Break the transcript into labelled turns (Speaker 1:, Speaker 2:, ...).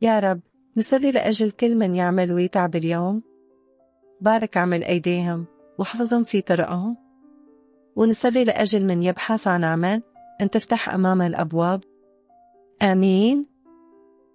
Speaker 1: يا رب نصلي لأجل كل من يعمل ويتعب اليوم، بارك عمل أيديهم واحفظهم في طرقهم. ونصلي لأجل من يبحث عن عمل أن تفتح أمامه الأبواب. آمين.